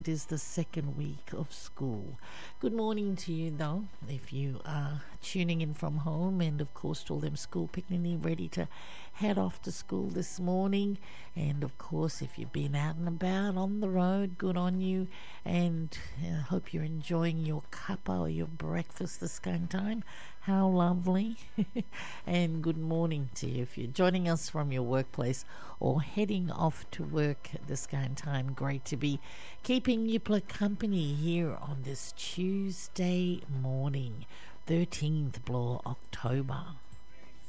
It is the second week of school. Good morning to you, though, if you are tuning in from home, and of course to all them school picnic ready to head off to school this morning. And of course, if you've been out and about on the road, good on you. And I hope you're enjoying your cuppa or your breakfast this kind of time. How lovely. And good morning to you if you're joining us from your workplace or heading off to work at this kind of time. Great to be keeping you company here on this Tuesday morning, 13th October.